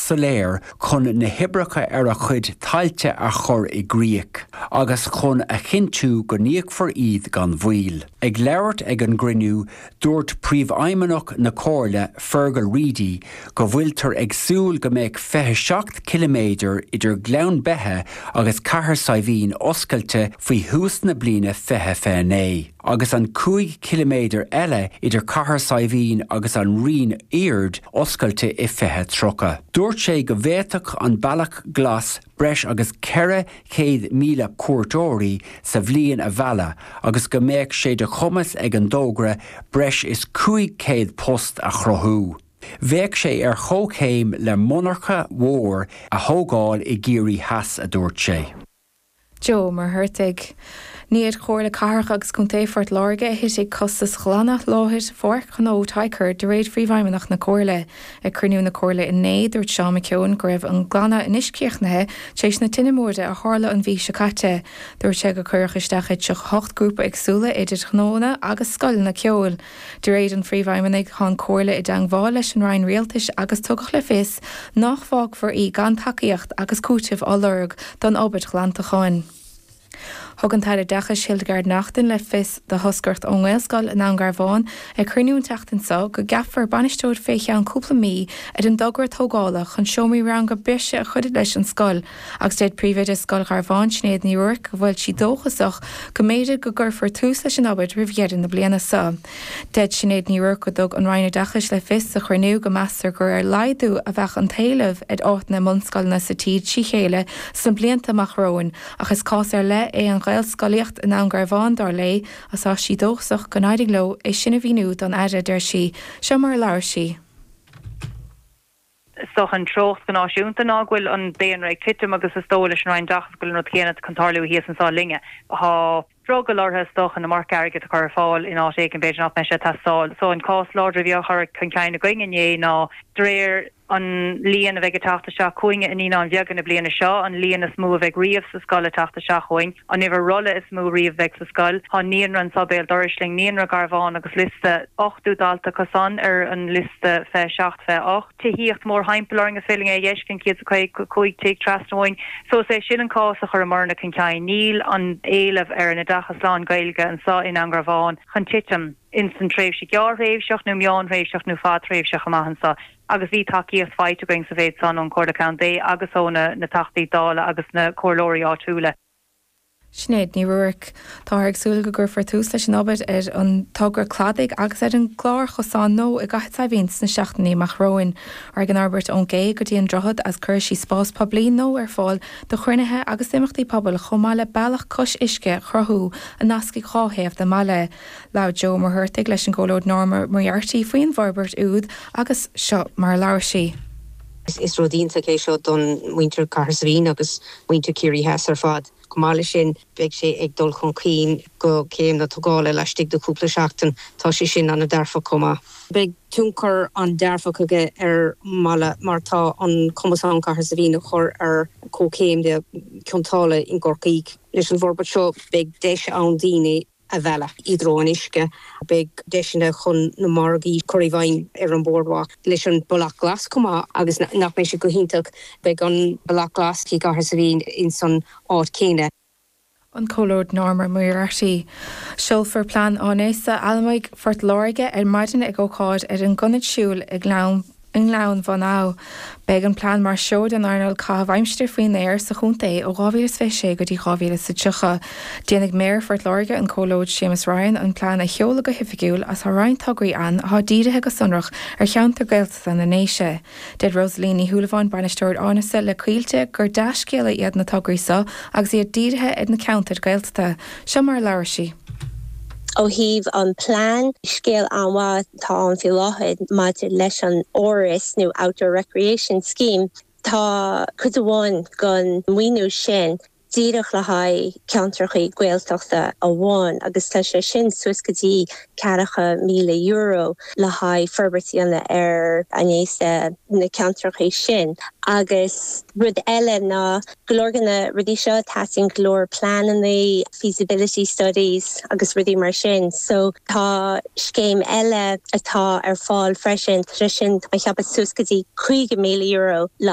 soléir chun na hibracha ar a chud tailte a chur I gríoch, agus chun a chinú go níochfar iad gan bhuail. Ag leirt ag an grinniú dúirt príomh-aidhmeannach na Comhairle Fergal Reedy go bhfuiltar ag súil go mbeidh 27 km idir Gleann Bethe agus Cahar Saibhín oscailte faoi thuas na bliana 29, agus an 5 km eile idir Cahar Saibhín agus an Rian Éard oscailte I 23. Dúirt sé go bhféadfadh an bailach glas breis agus 400,000 cuairteoirí sa bhliain a bhealach, agus go mbeadh sé de chumas ag an dógra breis is 500 post a chruthú. Bheadh sé ar chóchéim le monarcha mhór a thógáil I géirí heas a dúirt sé. Joe mar thuirteigh. Níiad chóir le carach agus chun téfort láirge his ag costas chlána láthir for chanó taicir de réad phríomh-aidhmeannach na Comhairle ag cruinniú na Comhairle in néad dúirt Seán McKeown go raibh an glanna iniscíochnathe tééis na tinimórda a tharla an bhí secate. Dúirt sé go cuireach isteachid se 8 grúpa agsúla idir gnóna agus scoil na ceol. De réad an phríomh-aidhmeannach chun Comhairle I dangmhá leis an Ryan Rialtais agus tugach le fis nach fág for I gan tacaíocht agus cúitimh á lurg don obair glánta cháin. Thugann taire decha Hildegard Nachtain le fis de hoscairt ón Gaelscoil in an Garbháin ag cruinniún teachtansá go gafar banisteoir féiche an cúpla mí ar an dograr tógála chun seomí rang go brise a chuid leis an scoil, agus déad príomhid is scoil Garbháin Sinead Ní Uirc go bhfuil si dóchasach go méidir go gurfar tús leis an obair rihhéidir na bliana sa. Dead Sinead Ní Uirc go dog an Ryan dechas le fis a chuirniú go meastar gur ar laidú a bheith an talamh ag áit na munscoilna sa tíd si chéile san blianta amach roin, agus cás ar le é an Gaelscoilíocht in an Garbháin dar lei as á si dóchasach go naidig lo é sinna bhíú don aire der si, se mar leir si. Soch an trocht gan náisiúnta náhfuil an déan ra citim agus is tóla sin rain dachas go nó chéanana cantarliú híos an sá linge. Há Droga lortha stoch an na mark airgid a chur fáil in áit éic an beidir nach me se tasáil. So an cás láidre bhí chur chun ceanna going inné ná dréir an líon a bheith táachta seo chuinge in ína an bheagan na bliana seo an líon is mú a bheith riamh sa scoil a táachta seo chuin an ihar rolla is mú riamh bheith sa scoil há níon ran sabéal dorisling níon ra Garbháin agus liste 8 dalta cosán ar an liste fe 7 fe 8 tíhíocht mór heimpelaring a filling é dhéiscin ciad a chuig teag trasnoin so sé sin an cás a chur marna cin ceann níl an éileh ar an dachas lán gailge an sa in an Garbháin chun titim instant tréimh si gear réimhseach nó meán réimhseach nó fád réimhseach amachchan sa agus bhí takeíocht fáite going sa bhéid san an Cordacan dé agus óna na tachtaí dála agus na cóirlóirí áitiúla. Sinead Ní Uirc tá agsúil go gurfar tús leis an obair ar an tugra cladaigh agus ar an glár chosán nó I gaiith sa bhíns na seachtaí mach roin ar gan Albert ón Gé go dtí an drochad as chuir sí spás poblí nó ar fáil do chuirnithe agus imachtaí pobl chomáile bailach cos isce chrothú a nascaí cháhéamh de mala. Lá Joe mar thuirteigh leis an ggólóid Norma Moriarty faoin Bharbert úd agus seo mar leir sí. Is rodínta cé seo don Winter Cahar Saibhín agus Winter Círí Heas ar fad. Gomáile sin beag sé ag dul chun cín go céim na tugála leistigh do cúpla seachtain tá sé sin an na dearfa cuma. Beag túncar an dearfa chuige ar mala mar tá an Cumasán Cahar Saibhín a chur ar cócéim de ceantála in Gorcaíg. Leis an Bharbert seo beag deise an daoine a bhealach ídrón isce beag deisina chun na margaí choiríhhain ar an bordhach leis an balach glas cuma agus nach mé sé go hintach beag an balach glas tí Cahar Saibhín in san áit céine. An cólóid Norma Moriarty. Siúlfar plán ánéisa almaig fort láirge ar maidin ag ócáid ar an gunid siúil ag lán van á. Beg an plán mar seod an Arnold cá bhaimstir faoin éir sa chunta ó 2026 go dtí 2030. Déananig méir fort láirge an cólóid Seamus Ryan an plán a cheola go hifigiúil as tha Ryan tugraí an há dírithe go sunrach ar cheantar gailta na néise. Dead Rosalín Thuúlaháin banisteoir ánasa le cuilte gur deiscéala iad na tugraí sa agus iad dírithe ag na ceantar gailta. Se mar leir sí. ó híh an plán scéal anhá tá an fiúláid maiid leis an ORIS nó Outdoor Recreation Scheme tá chud amháin gan muoinú sin díreach le haid ceantarchaí gaeltachta a bháin agus tá sé sin suas go dtí €400,000 le haid forbartíanna ar anéise na ceantarchaí sin. Agus rud eile ná glórganna rudí seo táting glór planannaí, feasibility studies agus rudí mar sin. So tá scéim eile atá ar fáil freisin trisin a cheappa suas go dtí €50,000